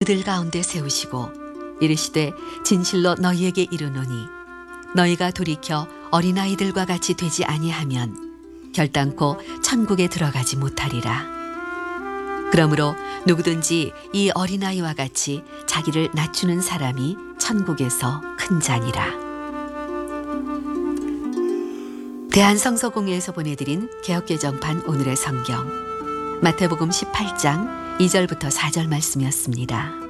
그들 가운데 세우시고 이르시되 진실로 너희에게 이르노니 너희가 돌이켜 어린아이들과 같이 되지 아니하면 결단코 천국에 들어가지 못하리라. 그러므로 누구든지 이 어린아이와 같이 자기를 낮추는 사람이 천국에서 큰 자니라. 대한성서공회에서 보내드린 개역개정판 오늘의 성경 마태복음 18장 2절부터 4절 말씀이었습니다.